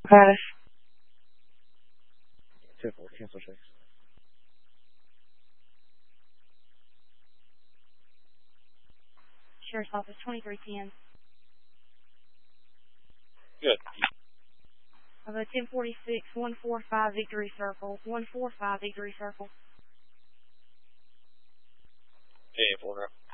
Pass. 10-4, cancel checks. Sheriff's Office 2310. Good. Of a 1046, 145 Victory Circle, 145 Victory Circle. Hey, 4